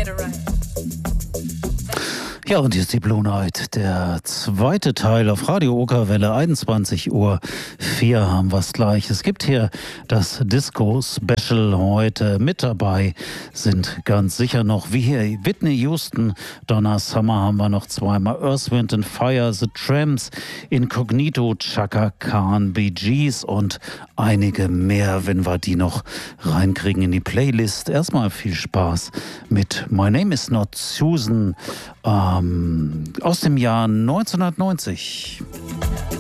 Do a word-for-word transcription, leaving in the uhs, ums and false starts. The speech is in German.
Ja, und hier ist die Blue Night, der zweite Teil auf Radio Okerwelle, einundzwanzig Uhr vier haben wir es gleich. Es gibt hier das Disco-Special heute. Mit dabei sind ganz sicher noch, wie hier Whitney Houston, Donna Summer haben wir noch zweimal, Earth, Wind and Fire, The Tramps, Incognito, Chaka Khan, Bee Gees und einige mehr, wenn wir die noch reinkriegen in die Playlist. Erstmal viel Spaß mit My Name is Not Susan, ähm, aus dem Jahr neunzehnhundertneunzig.